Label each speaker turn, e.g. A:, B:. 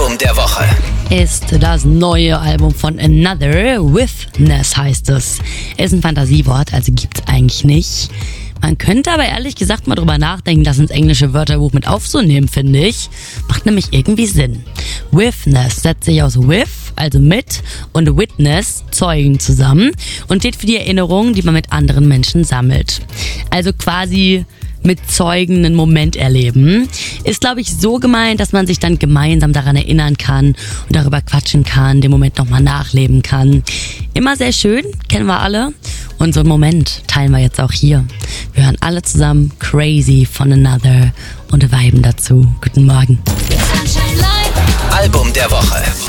A: Album der Woche
B: ist das neue Album von Another. Witness heißt es. Ist ein Fantasiewort, also gibt's eigentlich nicht. Man könnte aber ehrlich gesagt mal drüber nachdenken, das ins englische Wörterbuch mit aufzunehmen, finde ich. Macht nämlich irgendwie Sinn. Witness setzt sich aus with, also mit, und witness, Zeugen, zusammen und steht für die Erinnerungen, die man mit anderen Menschen sammelt. Also quasi mit Zeugen einen Moment erleben. Ist, glaube ich, so gemeint, dass man sich dann gemeinsam daran erinnern kann und darüber quatschen kann, den Moment nochmal nachleben kann. Immer sehr schön, kennen wir alle. Und so einen Moment teilen wir jetzt auch hier. Wir hören alle zusammen Crazy von Another und viben dazu. Guten Morgen.
A: Album der Woche.